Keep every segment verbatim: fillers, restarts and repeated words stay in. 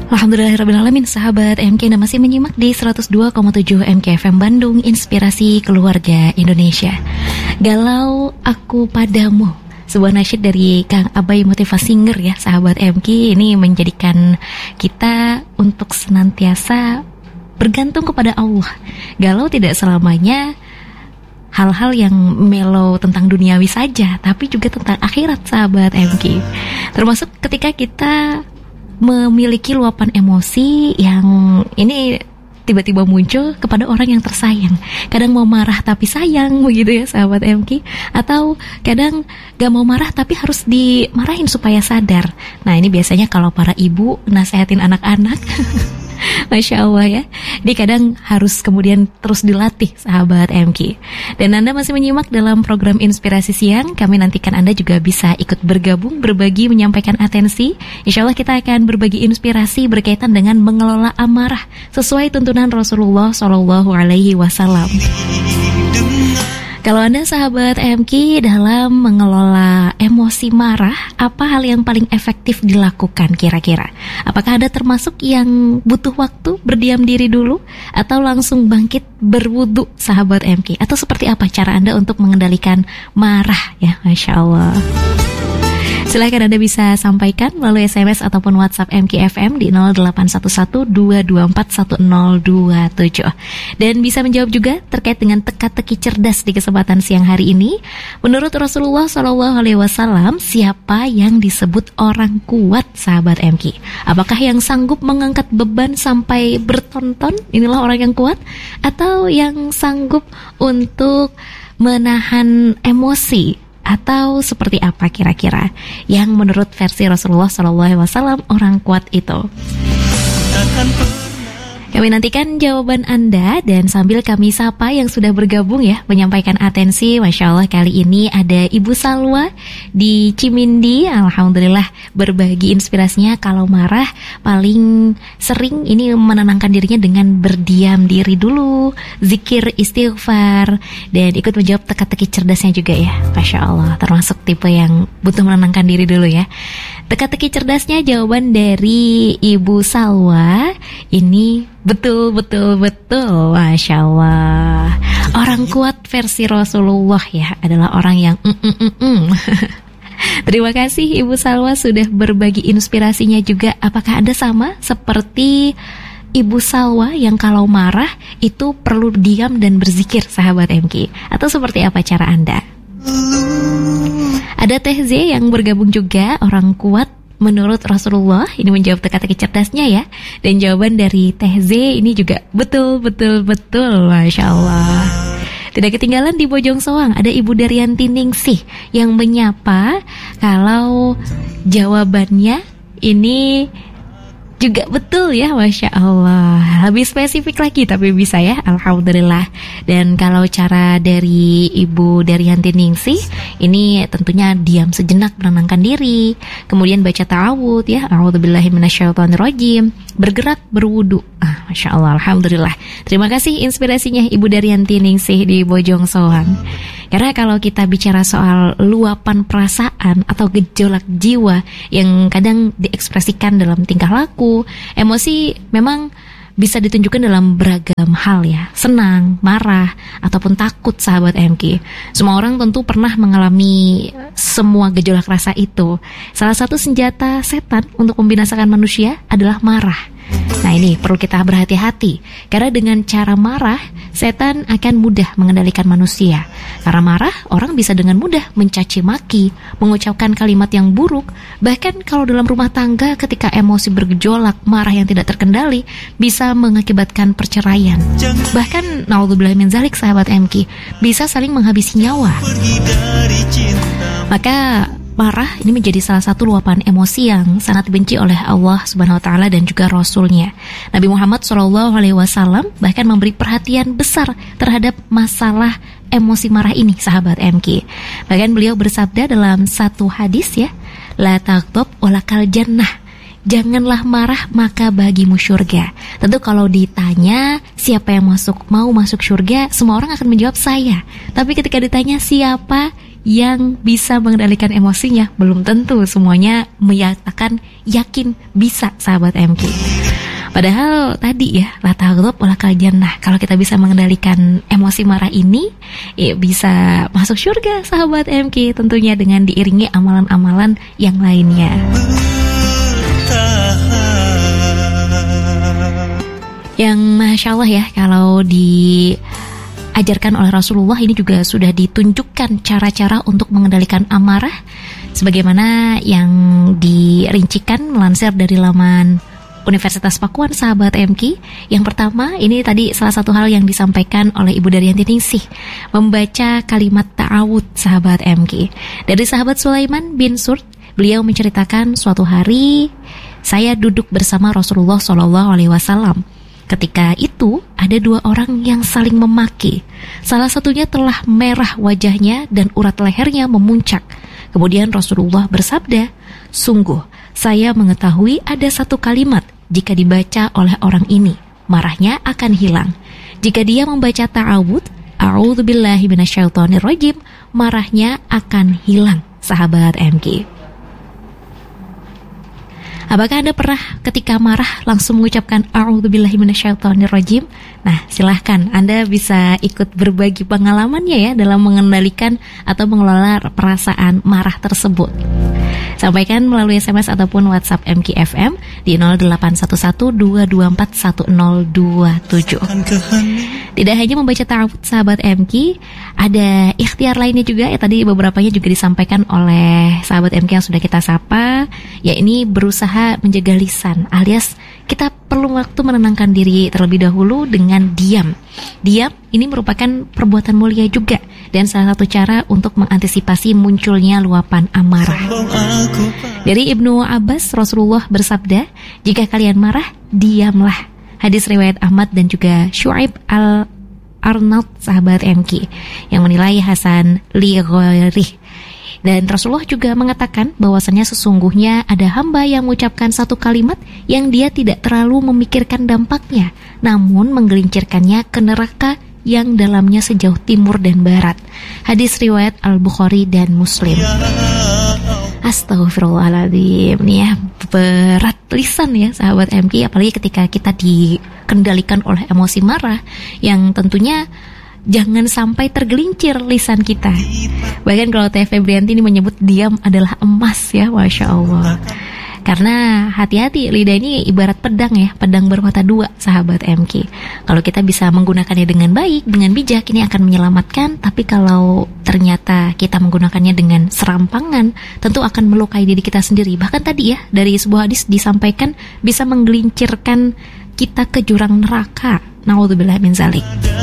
Alhamdulillahirrabbilalamin, sahabat M K, Anda masih menyimak di seratus dua koma tujuh M K F M Bandung, Inspirasi Keluarga Indonesia. Galau Aku Padamu, sebuah nasyid dari Kang Abai Motivasi Singer ya, sahabat M K. Ini menjadikan kita untuk senantiasa bergantung kepada Allah. Galau tidak selamanya hal-hal yang melo tentang duniawi saja, tapi juga tentang akhirat, sahabat M K. Termasuk ketika kita memiliki luapan emosi yang ini tiba-tiba muncul kepada orang yang tersayang. Kadang mau marah tapi sayang, begitu ya sahabat M K. Atau kadang gak mau marah tapi harus dimarahin supaya sadar. Nah, ini biasanya kalau para ibu nasehatin anak-anak Masya Allah ya. Ini kadang harus kemudian terus dilatih, sahabat M K. Dan Anda masih menyimak dalam program Inspirasi Siang. Kami nantikan Anda juga bisa ikut bergabung, berbagi, menyampaikan atensi. Insya Allah kita akan berbagi inspirasi berkaitan dengan mengelola amarah sesuai tuntunan Rasulullah Shallallahu Alaihi Wasallam. Kalau Anda sahabat M K dalam mengelola emosi marah, apa hal yang paling efektif dilakukan kira-kira? Apakah Anda termasuk yang butuh waktu berdiam diri dulu, atau langsung bangkit berwudu, sahabat M K? Atau seperti apa cara Anda untuk mengendalikan marah ya? Masya Allah. Silahkan Anda bisa sampaikan melalui S M S ataupun WhatsApp M K F M di nol delapan satu satu dua dua empat satu nol dua tujuh. Dan bisa menjawab juga terkait dengan teka-teki cerdas di kesempatan siang hari ini. Menurut Rasulullah Shallallahu Alaihi Wasallam, siapa yang disebut orang kuat, sahabat M K? Apakah yang sanggup mengangkat beban sampai bertonton, inilah orang yang kuat? Atau yang sanggup untuk menahan emosi? Atau seperti apa kira-kira yang menurut versi Rasulullah shallallahu alaihi wasallam orang kuat itu? Kami nantikan jawaban Anda, dan sambil kami sapa yang sudah bergabung ya, menyampaikan atensi. Masya Allah, kali ini ada Ibu Salwa di Cimindi. Alhamdulillah berbagi inspirasinya kalau marah paling sering ini menenangkan dirinya dengan berdiam diri dulu, zikir, istighfar, dan ikut menjawab teka-teki cerdasnya juga ya. Masya Allah, termasuk tipe yang butuh menenangkan diri dulu ya. Teka-teki cerdasnya jawaban dari Ibu Salwa ini betul, betul, betul. Masya Allah. Orang kuat versi Rasulullah ya adalah orang yang mm, mm, mm, mm. Terima kasih Ibu Salwa sudah berbagi inspirasinya juga. Apakah Anda sama seperti Ibu Salwa yang kalau marah itu perlu diam dan berzikir, sahabat M K? Atau seperti apa cara Anda? Ada Teh Z yang bergabung juga, orang kuat menurut Rasulullah. Ini menjawab teka-teki cerdasnya ya. Dan jawaban dari Teh Z ini juga betul, betul, betul. Masya Allah. Tidak ketinggalan di Bojong Soang ada Ibu Daryanti Ningsih yang menyapa kalau jawabannya ini juga betul ya, Masya Allah. Lebih spesifik lagi tapi bisa ya, Alhamdulillah. Dan kalau cara dari Ibu Daryanti Ningsih ini tentunya diam sejenak, menenangkan diri, kemudian baca ta'awud ya, a'udzubillahi minasyaitonirrajim, bergerak, berwudu. Ah, Masya Allah, Alhamdulillah. Terima kasih inspirasinya Ibu Daryanti Ningsih di Bojong Soang. Karena kalau kita bicara soal luapan perasaan atau gejolak jiwa yang kadang diekspresikan dalam tingkah laku, emosi memang bisa ditunjukkan dalam beragam hal ya. Senang, marah, ataupun takut, sahabat M K. Semua orang tentu pernah mengalami semua gejolak rasa itu. Salah satu senjata setan untuk membinasakan manusia adalah marah. Nah, ini perlu kita berhati-hati, karena dengan cara marah, setan akan mudah mengendalikan manusia. Karena marah, orang bisa dengan mudah mencaci maki, mengucapkan kalimat yang buruk. Bahkan kalau dalam rumah tangga ketika emosi bergejolak, marah yang tidak terkendali, bisa mengakibatkan perceraian. Bahkan, naudzubillah min dzalik, sahabat M K, bisa saling menghabisi nyawa. Maka marah ini menjadi salah satu luapan emosi yang sangat dibenci oleh Allah Subhanahu wa taala dan juga Rasulnya. Nabi Muhammad shallallahu alaihi wasallam bahkan memberi perhatian besar terhadap masalah emosi marah ini, sahabat M K. Bahkan beliau bersabda dalam satu hadis ya, la taghdab walakal jannah. Janganlah marah maka bagimu syurga. Tentu kalau ditanya siapa yang masuk mau masuk syurga, semua orang akan menjawab saya. Tapi ketika ditanya siapa yang bisa mengendalikan emosinya, belum tentu semuanya menyatakan yakin bisa, sahabat M K. Padahal tadi ya, la taghdab wala kal jannah. Kalau kita bisa mengendalikan emosi marah ini, ya bisa masuk surga sahabat M K, tentunya dengan diiringi amalan-amalan yang lainnya. Yang Masya Allah ya, kalau diajarkan oleh Rasulullah ini juga sudah ditunjukkan cara-cara untuk mengendalikan amarah, sebagaimana yang dirincikan melansir dari laman Universitas Pakuan sahabat M K. Yang pertama, ini tadi salah satu hal yang disampaikan oleh Ibu Daryanti Ningsih, membaca kalimat ta'awud sahabat M K. Dari sahabat Sulaiman bin Surd, beliau menceritakan suatu hari saya duduk bersama Rasulullah shallallahu alaihi wasallam. Ketika itu ada dua orang yang saling memaki. Salah satunya telah merah wajahnya dan urat lehernya memuncak. Kemudian Rasulullah bersabda, sungguh saya mengetahui ada satu kalimat jika dibaca oleh orang ini, marahnya akan hilang. Jika dia membaca ta'awud, a'udzubillahi minasyaitonirrajim, marahnya akan hilang sahabat M K. Apakah Anda pernah ketika marah langsung mengucapkan a'udzubillahi minasyaitonirrajim? Nah, silahkan Anda bisa ikut berbagi pengalamannya ya dalam mengendalikan atau mengelola perasaan marah tersebut. Sampaikan melalui S M S ataupun WhatsApp M K F M di nol delapan satu satu dua dua empat satu nol dua tujuh. Tidak hanya membaca ta'awud sahabat M K, ada ikhtiar lainnya juga ya, tadi beberapanya juga disampaikan oleh sahabat M K yang sudah kita sapa, ya ini berusaha menjaga lisan, alias kita perlu waktu menenangkan diri terlebih dahulu dengan diam. Diam ini merupakan perbuatan mulia juga dan salah satu cara untuk mengantisipasi munculnya luapan amarah. Dari Ibnu Abbas, Rasulullah bersabda, jika kalian marah, diamlah. Hadis riwayat Ahmad dan juga Syu'aib al-Arnaud sahabat M K yang menilai hasan li ghairih. Dan Rasulullah juga mengatakan bahwasannya sesungguhnya ada hamba yang mengucapkan satu kalimat yang dia tidak terlalu memikirkan dampaknya, namun menggelincirkannya ke neraka yang dalamnya sejauh timur dan barat. Hadis riwayat Al-Bukhari dan Muslim. Astaghfirullahaladzim. Nih ya, berat lisan ya sahabat M K, apalagi ketika kita dikendalikan oleh emosi marah yang tentunya jangan sampai tergelincir lisan kita. Bahkan kalau Teh Febrianti ini menyebut diam adalah emas ya, Masya Allah. Karena hati-hati, lidah ini ibarat pedang ya, pedang bermata dua sahabat M K. Kalau kita bisa menggunakannya dengan baik, dengan bijak, ini akan menyelamatkan. Tapi kalau ternyata kita menggunakannya dengan serampangan, tentu akan melukai diri kita sendiri. Bahkan tadi ya, dari sebuah hadis disampaikan bisa menggelincirkan kita ke jurang neraka. Na'udzubillah min zalik.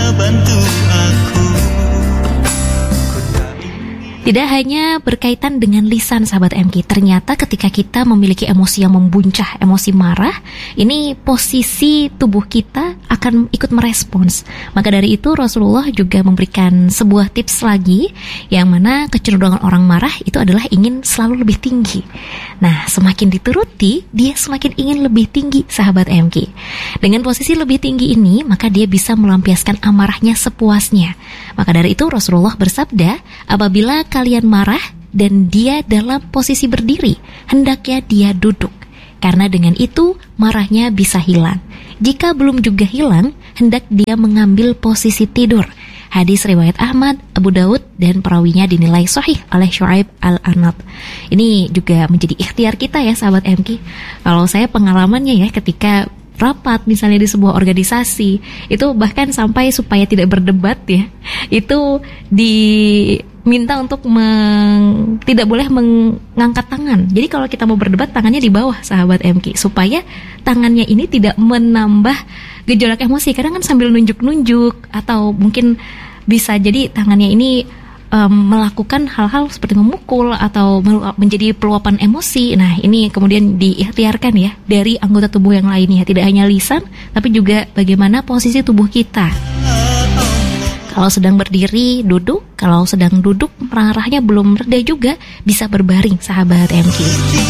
Tidak hanya berkaitan dengan lisan sahabat M K, ternyata ketika kita memiliki emosi yang membuncah, emosi marah, ini posisi tubuh kita akan ikut merespons. Maka dari itu Rasulullah juga memberikan sebuah tips lagi, yang mana kecenderungan orang marah itu adalah ingin selalu lebih tinggi. Nah, semakin dituruti, dia semakin ingin lebih tinggi sahabat M K. Dengan posisi lebih tinggi ini, maka dia bisa melampiaskan amarahnya sepuasnya. Maka dari itu Rasulullah bersabda, apabila kalian marah dan dia dalam posisi berdiri, hendaknya dia duduk, karena dengan itu marahnya bisa hilang. Jika belum juga hilang, hendak dia mengambil posisi tidur. Hadis riwayat Ahmad, Abu Daud, dan perawinya dinilai sahih oleh Syu'aib al-Arnaud. Ini juga menjadi ikhtiar kita ya sahabat M K. Kalau saya pengalamannya ya ketika rapat misalnya di sebuah organisasi, itu bahkan sampai supaya tidak berdebat ya, itu diminta untuk meng, tidak boleh mengangkat tangan. Jadi kalau kita mau berdebat, tangannya di bawah sahabat M K, supaya tangannya ini tidak menambah gejolak emosi. Kadang kan sambil nunjuk-nunjuk, atau mungkin bisa jadi tangannya ini Um, melakukan hal-hal seperti memukul atau menjadi peluapan emosi. Nah, ini kemudian diikhtiarkan ya dari anggota tubuh yang lainnya, tidak hanya lisan tapi juga bagaimana posisi tubuh kita. Kalau sedang berdiri, duduk. Kalau sedang duduk, marahnya belum reda juga, bisa berbaring sahabat M K.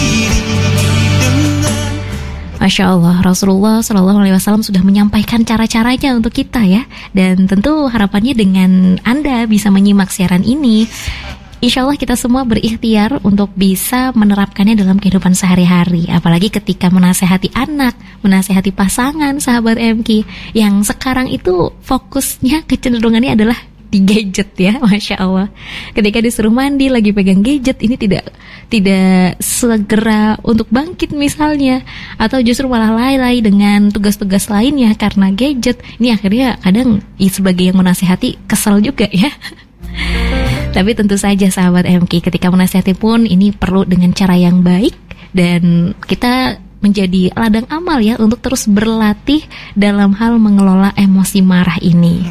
Masya Allah, Rasulullah shallallahu alaihi wasallam sudah menyampaikan cara-caranya untuk kita ya. Dan tentu harapannya dengan Anda bisa menyimak siaran ini, insya Allah kita semua berikhtiar untuk bisa menerapkannya dalam kehidupan sehari-hari. Apalagi ketika menasehati anak, menasehati pasangan, sahabat M K, yang sekarang itu fokusnya kecenderungannya adalah di gadget ya, Masya Allah. Ketika disuruh mandi lagi pegang gadget, ini tidak tidak segera untuk bangkit misalnya, atau justru malah lalai dengan tugas-tugas lainnya karena gadget. Ini akhirnya kadang sebagai yang menasehati kesel juga ya. Tapi tentu saja sahabat M K, ketika menasihati pun ini perlu dengan cara yang baik, dan kita menjadi ladang amal ya untuk terus berlatih dalam hal mengelola emosi marah ini.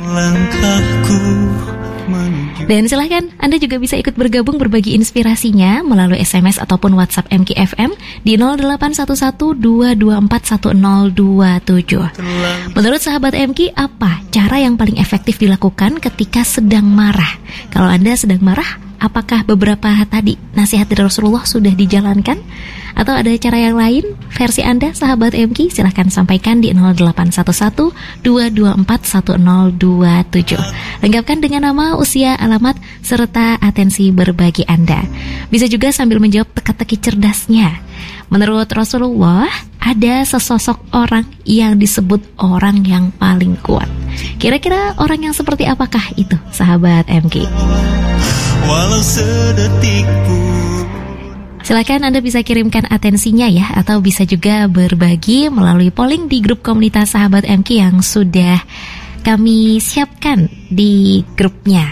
Dan silahkan Anda juga bisa ikut bergabung berbagi inspirasinya melalui S M S ataupun WhatsApp M K F M di nol delapan satu satu dua dua empat satu nol dua tujuh. Menurut sahabat M K, apa cara yang paling efektif dilakukan ketika sedang marah? Kalau Anda sedang marah, apakah beberapa tadi nasihat dari Rasulullah sudah dijalankan? Atau ada cara yang lain versi Anda sahabat M K? Silahkan sampaikan di nol delapan satu satu dua dua empat satu nol dua tujuh. Lengkapkan dengan nama, usia, alamat, serta atensi berbagi Anda. Bisa juga sambil menjawab teka-teki cerdasnya. Menurut Rasulullah, ada sesosok orang yang disebut orang yang paling kuat. Kira-kira orang yang seperti apakah itu sahabat M K? Walau sedetik pun. Silakan Anda bisa kirimkan atensinya ya, atau bisa juga berbagi melalui polling di grup komunitas sahabat M K yang sudah kami siapkan di grupnya.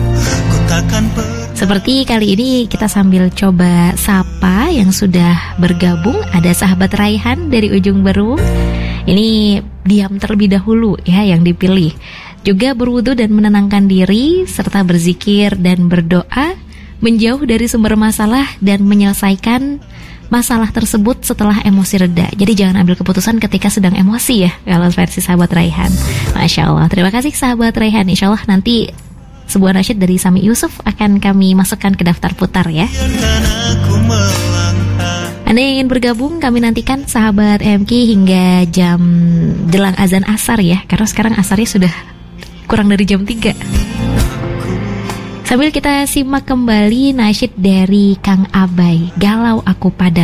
Seperti kali ini kita sambil coba sapa yang sudah bergabung. Ada sahabat Raihan dari ujung Berung. Ini diam terlebih dahulu ya yang dipilih. Juga berwudu dan menenangkan diri, serta berzikir dan berdoa, menjauh dari sumber masalah dan menyelesaikan masalah tersebut setelah emosi reda. Jadi jangan ambil keputusan ketika sedang emosi ya, kalau versi sahabat Raihan. Masya Allah, terima kasih sahabat Raihan. Insya Allah nanti sebuah nasyid dari Sami Yusuf akan kami masukkan ke daftar putar ya. Anda yang ingin bergabung, kami nantikan sahabat M K hingga jam jelang azan asar ya, karena sekarang asarnya sudah kurang dari jam tiga. Sambil kita simak kembali nasyid dari Kang Abai, Galau Aku Pada